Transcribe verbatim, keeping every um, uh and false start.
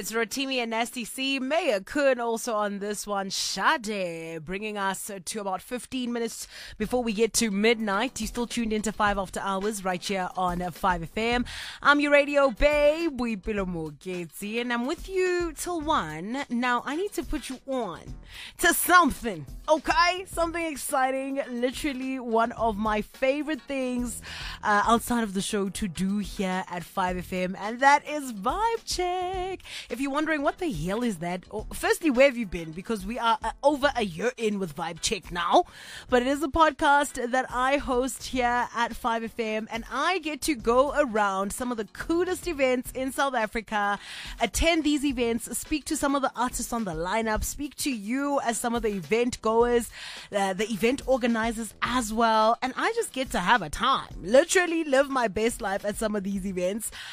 It's Rotimi and Nasty C. Maya Kun also on this one. Shade bringing us to about fifteen minutes before we get to midnight. You still tuned into five After Hours right here on five F M. I'm your radio babe, Boipelo Mogeti, and I'm with you till one. Now, I need to put you on to something, okay? Something exciting. Literally one of my favorite things uh, outside of the show to do here at five F M, and that is Vibe Check. If you're wondering what the hell is that, oh, firstly, where have you been? Because we are uh, over a year in with Vibe Check now, but it is a podcast that I host here at five F M, and I get to go around some of the coolest events in South Africa, attend these events, speak to some of the artists on the lineup, speak to you as some of the event goers, uh, the event organizers as well, and I just get to have a time, literally live my best life at some of these events.